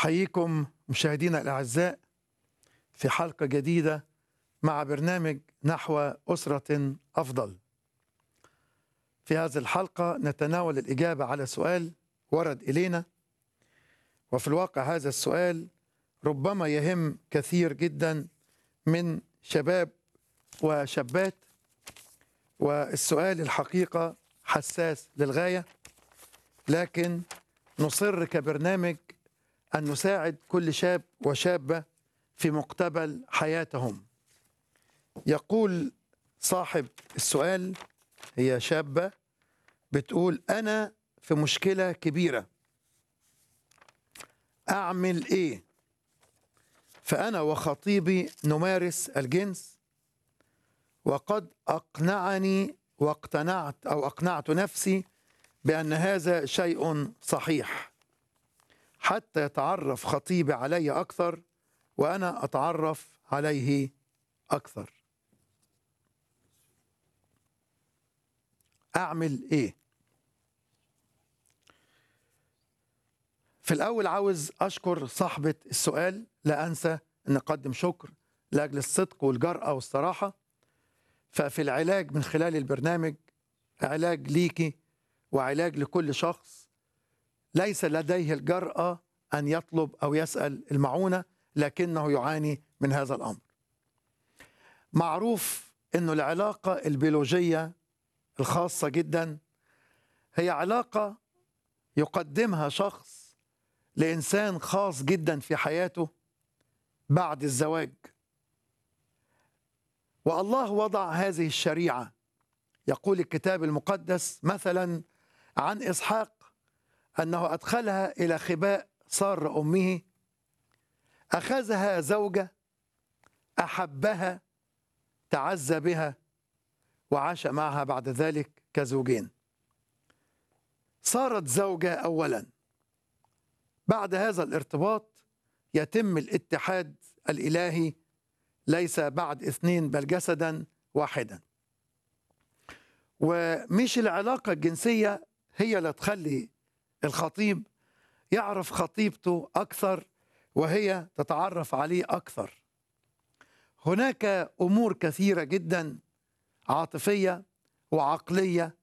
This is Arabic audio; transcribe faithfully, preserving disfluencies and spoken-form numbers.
أحييكم مشاهدينا الأعزاء في حلقة جديدة مع برنامج نحو أسرة أفضل. في هذه الحلقة نتناول الإجابة على سؤال ورد إلينا، وفي الواقع هذا السؤال ربما يهم كثير جدا من شباب وشابات، والسؤال الحقيقة حساس للغاية، لكن نصر كبرنامج أن نساعد كل شاب وشابة في مقتبل حياتهم. يقول صاحب السؤال، هي شابة بتقول: أنا في مشكلة كبيرة، أعمل إيه؟ فأنا وخطيبي نمارس الجنس، وقد أقنعني واقتنعت أو أقنعت نفسي بأن هذا شيء صحيح، حتى يتعرف خطيبي علي أكثر وأنا أتعرف عليه أكثر. أعمل إيه؟ في الأول عاوز أشكر صاحبة السؤال، لا أنسى أن أقدم شكر لأجل الصدق والجرأة والصراحة. ففي العلاج من خلال البرنامج علاج ليكي وعلاج لكل شخص ليس لديه الجرأة أن يطلب أو يسأل المعونة، لكنه يعاني من هذا الأمر. معروف أن العلاقة البيولوجية الخاصة جدا هي علاقة يقدمها شخص لإنسان خاص جدا في حياته بعد الزواج، والله وضع هذه الشريعة. يقول الكتاب المقدس مثلا عن إسحاق أنه أدخلها إلى خباء سارة أمه، أخذها زوجة، أحبها، تعزى بها، وعاش معها بعد ذلك كزوجين. صارت زوجة أولا، بعد هذا الارتباط يتم الاتحاد الإلهي، ليس بعد اثنين بل جسدا واحدا. ومش العلاقة الجنسية هي اللي تخلي الخطيب يعرف خطيبته أكثر وهي تتعرف عليه أكثر. هناك أمور كثيرة جدا عاطفية وعقلية